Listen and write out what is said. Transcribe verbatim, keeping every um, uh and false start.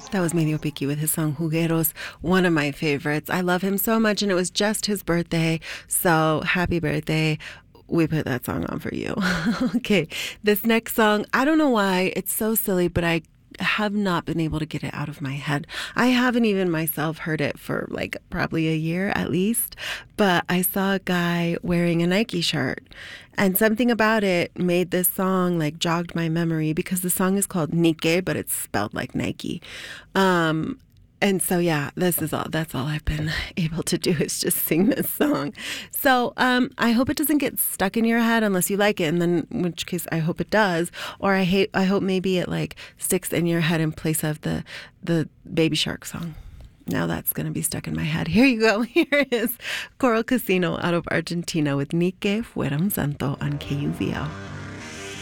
That was Medio Piki with his song Jugueros, one of my favorites. I love him so much, and it was just his birthday, so happy birthday. We put that song on for you. Okay, this next song, I don't know why, it's so silly, but I have not been able to get it out of my head. I haven't even myself heard it for like probably a year at least, but I saw a guy wearing a Nike shirt and something about it made this song like jogged my memory because the song is called Nike, but it's spelled like Nike. Um, And so, yeah, this is all, that's all I've been able to do is just sing this song. So um, I hope it doesn't get stuck in your head unless you like it. And then in which case I hope it does. Or I hate, I hope maybe it like sticks in your head in place of the, the Baby Shark song. Now that's going to be stuck in my head. Here you go. Here is Coral Casino out of Argentina with Ni que fuera un santo on K U V L.